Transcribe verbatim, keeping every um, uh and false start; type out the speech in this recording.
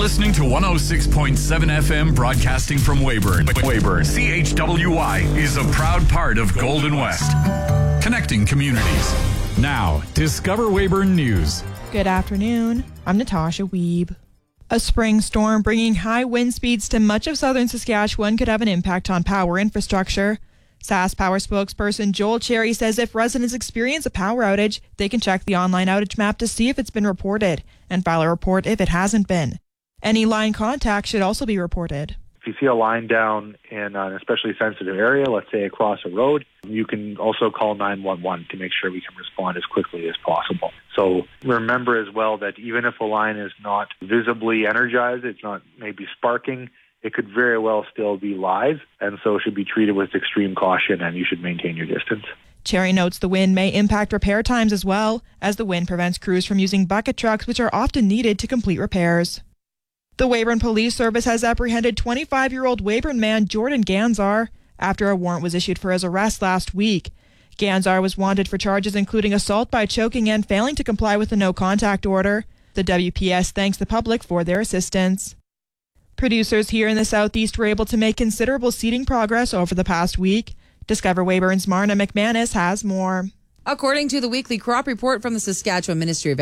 listening to one oh six point seven F M, broadcasting from Weyburn. Weyburn. C H W Y is a proud part of Golden West. Connecting communities. Now, Discover Weyburn News. Good afternoon. I'm Natasha Wiebe. A spring storm bringing high wind speeds to much of southern Saskatchewan could have an impact on power infrastructure. SaskPower spokesperson Joel Cherry says if residents experience a power outage, they can check the online outage map to see if it's been reported and file a report if it hasn't been. Any line contact should also be reported. If you see a line down in an especially sensitive area, let's say across a road, you can also call nine one one to make sure we can respond as quickly as possible. So remember as well that even if a line is not visibly energized, it's not maybe sparking, it could very well still be live, and so should be treated with extreme caution, and you should maintain your distance. Cherry notes the wind may impact repair times as well, as the wind prevents crews from using bucket trucks, which are often needed to complete repairs. The Weyburn Police Service has apprehended twenty-five-year-old Weyburn man Jordan Ganzar after a warrant was issued for his arrest last week. Ganzar was wanted for charges including assault by choking and failing to comply with the no-contact order. The W P S thanks the public for their assistance. Producers here in the southeast were able to make considerable seeding progress over the past week. Discover Weyburn's Marna McManus has more. According to the weekly crop report from the Saskatchewan Ministry of